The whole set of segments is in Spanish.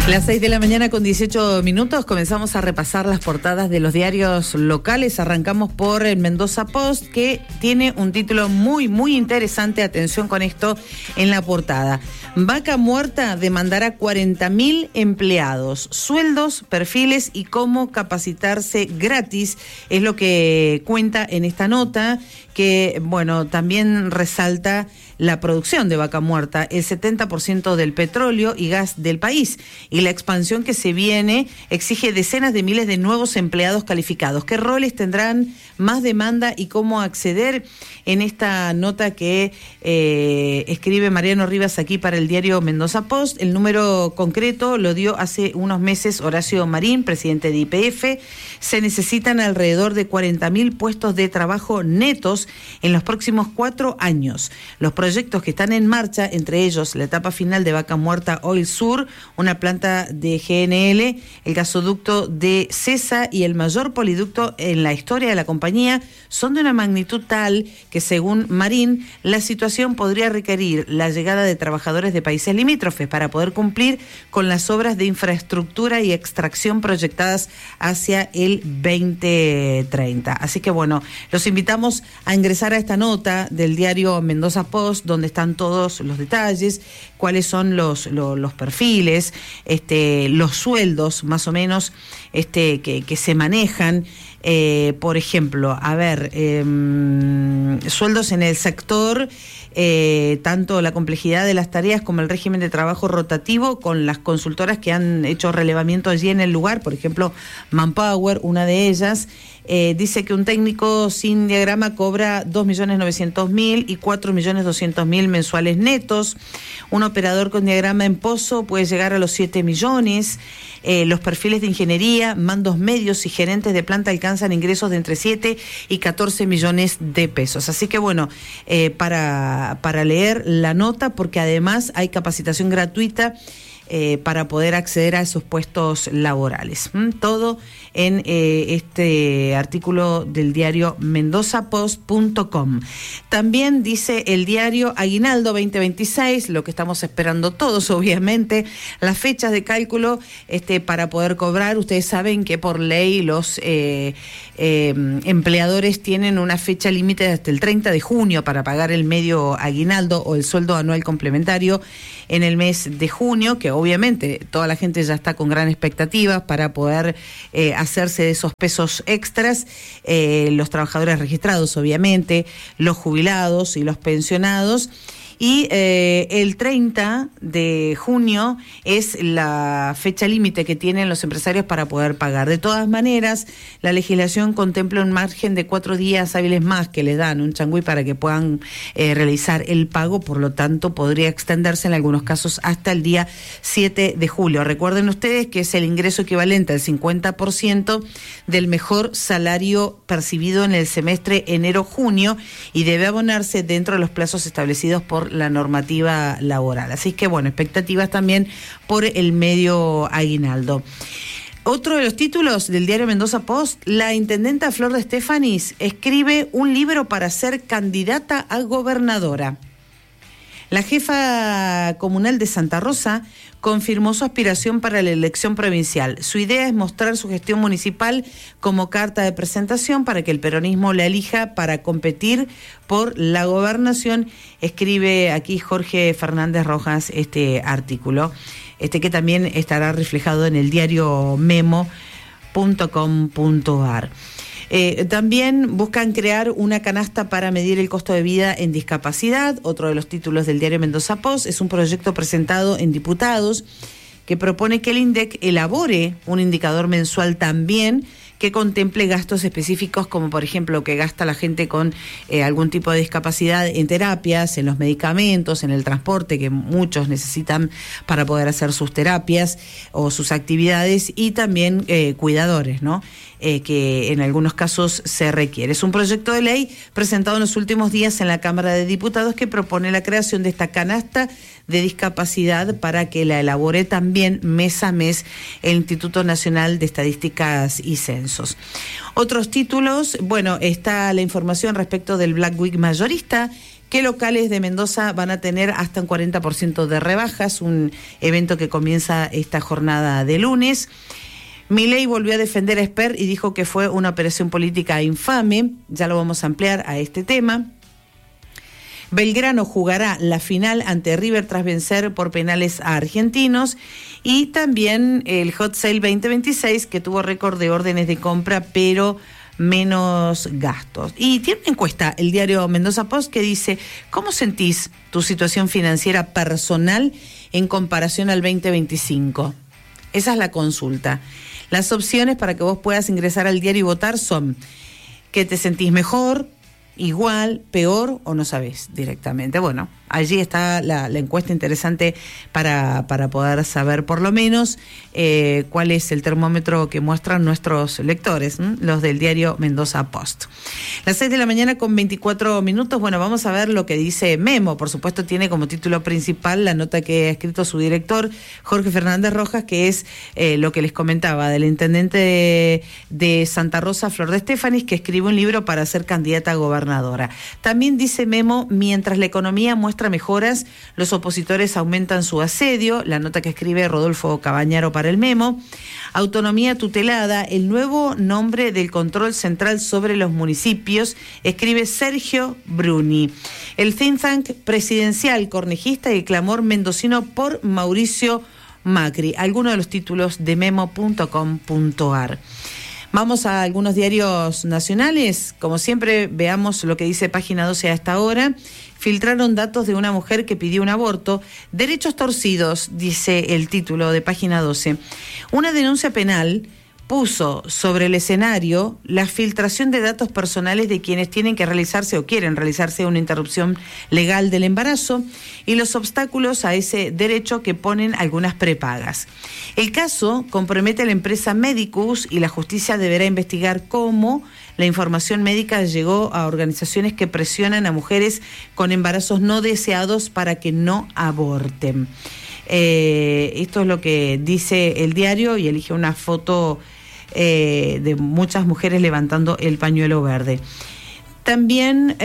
Las 6 de la mañana con 18 minutos comenzamos a repasar las portadas de los diarios locales. Arrancamos por el Mendoza Post, que tiene un título muy interesante. Atención con esto en la portada. Vaca Muerta demandará 40.000 empleados. Sueldos, perfiles y cómo capacitarse gratis es lo que cuenta en esta nota, que también resalta la producción de Vaca Muerta, el 70% del petróleo y gas del país, y la expansión que se viene exige decenas de miles de nuevos empleados calificados. ¿Qué roles tendrán más demanda y cómo acceder? En esta nota que escribe Mariano Rivas aquí para el diario Mendoza Post, el número concreto lo dio hace unos meses Horacio Marín, presidente de YPF. Se necesitan alrededor de 40.000 puestos de trabajo netos en los próximos 4 años. Los proyectos que están en marcha, entre ellos la etapa final de Vaca Muerta Oil Sur, una planta de GNL, el gasoducto de CESA y el mayor poliducto en la historia de la compañía, son de una magnitud tal que, según Marín, la situación podría requerir la llegada de trabajadores de países limítrofes para poder cumplir con las obras de infraestructura y extracción proyectadas hacia el 2030. Así que los invitamos a ingresar a esta nota del diario Mendoza Post, donde están todos los detalles, cuáles son los perfiles, los sueldos más o menos que se manejan. Por ejemplo, sueldos en el sector, tanto la complejidad de las tareas como el régimen de trabajo rotativo con las consultoras que han hecho relevamiento allí en el lugar. Por ejemplo, Manpower, una de ellas, dice que un técnico sin diagrama cobra 2.900.000 y 4.200.000 mensuales netos. Un operador con diagrama en pozo puede llegar a los 7 millones. Los perfiles de ingeniería, mandos medios y gerentes de planta alcanzan ingresos de entre 7 y 14 millones de pesos. Así que para leer la nota, porque además hay capacitación gratuita para poder acceder a esos puestos laborales. Todo en este artículo del diario mendozapost.com. También dice el diario Aguinaldo 2026, lo que estamos esperando todos, obviamente, las fechas de cálculo para poder cobrar. Ustedes saben que por ley los empleadores tienen una fecha límite hasta el 30 de junio para pagar el medio aguinaldo o el sueldo anual complementario en el mes de junio, que obviamente toda la gente ya está con gran expectativas para poder hacerse de esos pesos extras, los trabajadores registrados, obviamente, los jubilados y los pensionados. Y el 30 de junio es la fecha límite que tienen los empresarios para poder pagar. De todas maneras, la legislación contempla un margen de 4 días hábiles más que les dan un changüí para que puedan realizar el pago. Por lo tanto, podría extenderse en algunos casos hasta el día 7 de julio. Recuerden ustedes que es el ingreso equivalente al 50% del mejor salario percibido en el semestre enero-junio y debe abonarse dentro de los plazos establecidos por la normativa laboral. Así que expectativas también por el medio aguinaldo. Otro de los títulos del diario Mendoza Post: la intendenta Flor de Estefanis escribe un libro para ser candidata a gobernadora. La jefa comunal de Santa Rosa confirmó su aspiración para la elección provincial. Su idea es mostrar su gestión municipal como carta de presentación para que el peronismo la elija para competir por la gobernación. Escribe aquí Jorge Fernández Rojas este artículo, que también estará reflejado en el diario memo.com.ar. También buscan crear una canasta para medir el costo de vida en discapacidad. Otro de los títulos del diario Mendoza Post es un proyecto presentado en diputados que propone que el INDEC elabore un indicador mensual también que contemple gastos específicos, como por ejemplo que gasta la gente con algún tipo de discapacidad en terapias, en los medicamentos, en el transporte que muchos necesitan para poder hacer sus terapias o sus actividades, y también cuidadores, ¿no? Que en algunos casos se requiere. Es un proyecto de ley presentado en los últimos días en la Cámara de Diputados que propone la creación de esta canasta de discapacidad para que la elabore también mes a mes el Instituto Nacional de Estadísticas y Censos. Otros títulos, está la información respecto del Black Week mayorista, que locales de Mendoza van a tener hasta un 40% de rebajas, un evento que comienza esta jornada de lunes. Milei volvió a defender a Esper y dijo que fue una operación política infame. Ya lo vamos a ampliar a este tema. Belgrano jugará la final ante River tras vencer por penales a Argentinos. Y también el Hot Sale 2026, que tuvo récord de órdenes de compra, pero menos gastos. Y tiene una encuesta el diario Mendoza Post que dice: ¿cómo sentís tu situación financiera personal en comparación al 2025? Esa es la consulta. Las opciones para que vos puedas ingresar al diario y votar son: que te sentís mejor, igual, peor o no sabés directamente. Bueno, allí está la encuesta interesante para poder saber por lo menos cuál es el termómetro que muestran nuestros lectores, los del diario Mendoza Post. Las 6 de la mañana con 24 minutos. Bueno, vamos a ver lo que dice Memo. Por supuesto, tiene como título principal la nota que ha escrito su director, Jorge Fernández Rojas, que es lo que les comentaba del intendente de Santa Rosa, Flor de Estefanis, que escribe un libro para ser candidata a gobernadora. También dice Memo: mientras la economía muestra mejoras, los opositores aumentan su asedio. La nota que escribe Rodolfo Cabañaro para el Memo. Autonomía tutelada, el nuevo nombre del control central sobre los municipios, escribe Sergio Bruni. El think tank presidencial cornejista y el clamor mendocino por Mauricio Macri. Algunos de los títulos de memo.com.ar. Vamos a algunos diarios nacionales. Como siempre, veamos lo que dice Página 12 a esta hora. Filtraron datos de una mujer que pidió un aborto. Derechos torcidos, dice el título de Página 12. Una denuncia penal puso sobre el escenario la filtración de datos personales de quienes tienen que realizarse o quieren realizarse una interrupción legal del embarazo y los obstáculos a ese derecho que ponen algunas prepagas. El caso compromete a la empresa Medicus y la justicia deberá investigar cómo la información médica llegó a organizaciones que presionan a mujeres con embarazos no deseados para que no aborten. Esto es lo que dice el diario y elige una foto de muchas mujeres levantando el pañuelo verde. También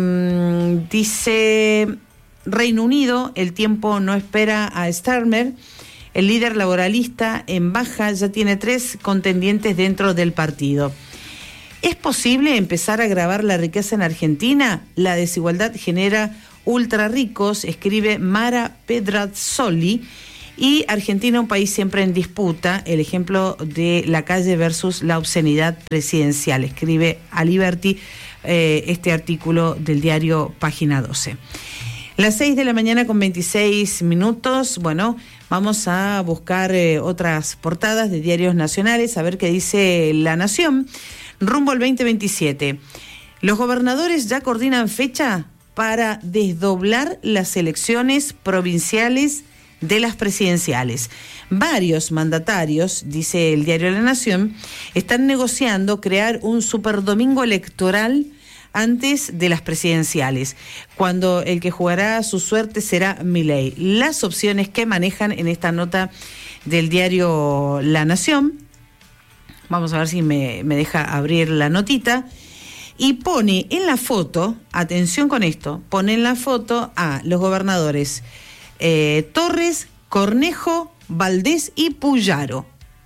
dice Reino Unido: el tiempo no espera a Starmer. El líder laboralista en baja ya tiene 3 contendientes dentro del partido. ¿Es posible empezar a agravar la riqueza en Argentina? La desigualdad genera ultra ricos, escribe Mara Pedrazzoli. Y Argentina, un país siempre en disputa, el ejemplo de la calle versus la obscenidad presidencial, escribe a Liberty este artículo del diario Página 12. Las 6 de la mañana con 26 minutos, bueno, vamos a buscar otras portadas de diarios nacionales, a ver qué dice La Nación. Rumbo al 2027. Los gobernadores ya coordinan fecha para desdoblar las elecciones provinciales de las presidenciales. Varios mandatarios, dice el diario La Nación, están negociando crear un superdomingo electoral antes de las presidenciales, cuando el que jugará su suerte será Milei. Las opciones que manejan en esta nota del diario La Nación, vamos a ver si me deja abrir la notita, y pone en la foto, atención con esto, pone en la foto a los gobernadores Torres, Cornejo, Valdés y Puyaro.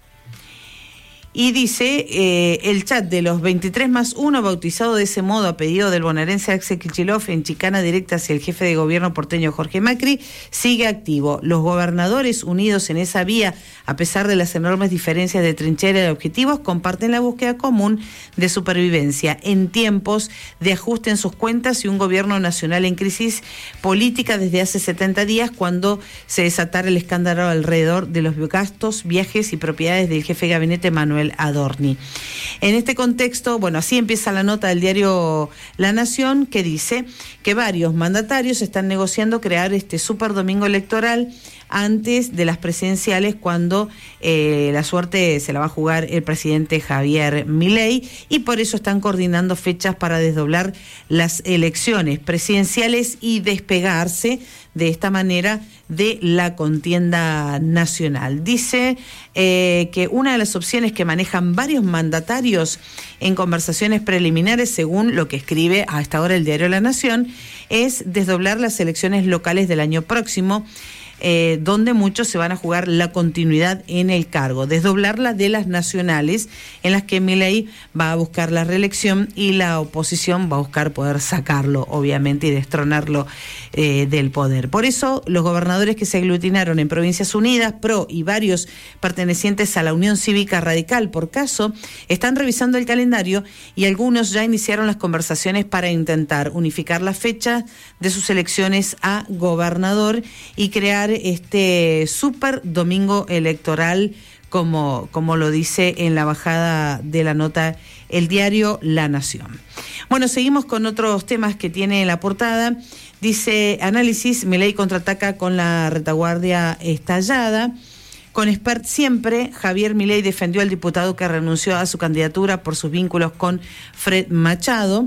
Y dice, el chat de los 23+1, bautizado de ese modo a pedido del bonaerense Axel Kicillof en chicana directa hacia el jefe de gobierno porteño Jorge Macri, sigue activo. Los gobernadores unidos en esa vía, a pesar de las enormes diferencias de trinchera y de objetivos, comparten la búsqueda común de supervivencia en tiempos de ajuste en sus cuentas y un gobierno nacional en crisis política desde hace 70 días, cuando se desatara el escándalo alrededor de los gastos, viajes y propiedades del jefe de gabinete Manuel Adorni. En este contexto, bueno, así empieza la nota del diario La Nación, que dice que varios mandatarios están negociando crear este superdomingo electoral antes de las presidenciales, cuando la suerte se la va a jugar el presidente Javier Milei, y por eso están coordinando fechas para desdoblar las elecciones presidenciales y despegarse de esta manera de la contienda nacional. Dice que una de las opciones que manejan varios mandatarios en conversaciones preliminares, según lo que escribe a esta hora el diario La Nación, es desdoblar las elecciones locales del año próximo, donde muchos se van a jugar la continuidad en el cargo, desdoblarla de las nacionales, en las que Milei va a buscar la reelección y la oposición va a buscar poder sacarlo, obviamente, y destronarlo del poder. Por eso, los gobernadores que se aglutinaron en Provincias Unidas, PRO, y varios pertenecientes a la Unión Cívica Radical, por caso, están revisando el calendario, y algunos ya iniciaron las conversaciones para intentar unificar la fecha de sus elecciones a gobernador y crear este super domingo electoral, como lo dice en la bajada de la nota el diario La Nación. Bueno, seguimos con otros temas que tiene en la portada. Dice: análisis, Milei contraataca con la retaguardia estallada. Con expert siempre, Javier Milei defendió al diputado que renunció a su candidatura por sus vínculos con Fred Machado.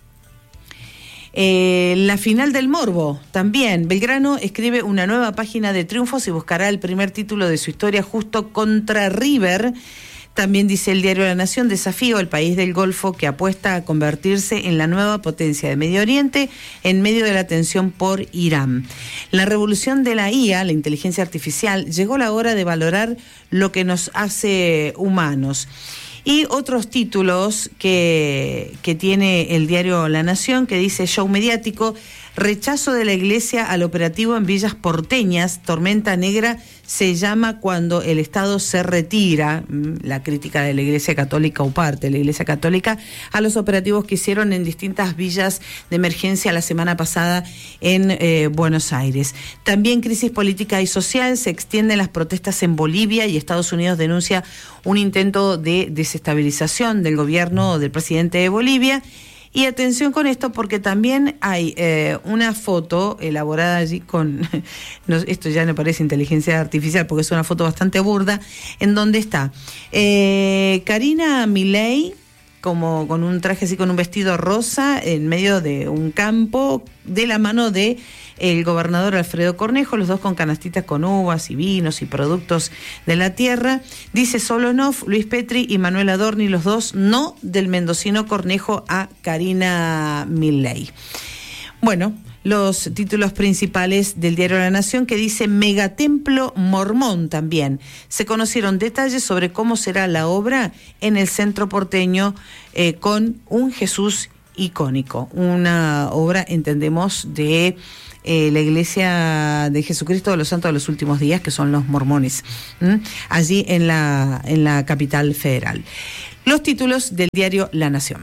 La final del morbo, también. Belgrano escribe una nueva página de triunfos y buscará el primer título de su historia justo contra River. También dice el diario La Nación: desafío al país del Golfo que apuesta a convertirse en la nueva potencia de Medio Oriente en medio de la tensión por Irán. La revolución de la IA, la inteligencia artificial, llegó la hora de valorar lo que nos hace humanos. Y otros títulos que tiene el diario La Nación, que dice: show mediático, rechazo de la Iglesia al operativo en villas porteñas, tormenta negra se llama cuando el Estado se retira. La crítica de la Iglesia Católica, o parte de la Iglesia Católica, a los operativos que hicieron en distintas villas de emergencia la semana pasada en Buenos Aires. También crisis política y social, se extienden las protestas en Bolivia y Estados Unidos denuncia un intento de desestabilización del gobierno del presidente de Bolivia. Y atención con esto, porque también hay una foto elaborada allí con, esto ya me parece inteligencia artificial porque es una foto bastante burda, en donde está Karina Milei como con un traje así, con un vestido rosa en medio de un campo, de la mano de el gobernador Alfredo Cornejo, los dos con canastitas con uvas y vinos y productos de la tierra. Dice Solonov, Luis Petri y Manuel Adorni, los dos no del mendocino Cornejo a Karina Milei. Bueno, los títulos principales del diario La Nación, que dice megatemplo mormón también. Se conocieron detalles sobre cómo será la obra en el centro porteño con un Jesús icónico. Una obra, entendemos, de la Iglesia de Jesucristo de los Santos de los Últimos Días, que son los mormones, allí en la capital federal. Los títulos del diario La Nación.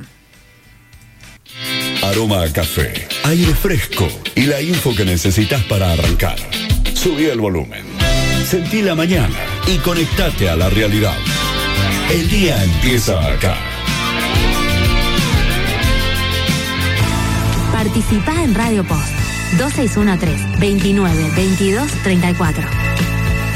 Aroma a café, aire fresco y la info que necesitas para arrancar. Subí el volumen, sentí la mañana y conectate a la realidad. El día empieza acá. Participá en Radio Post 2613-292234.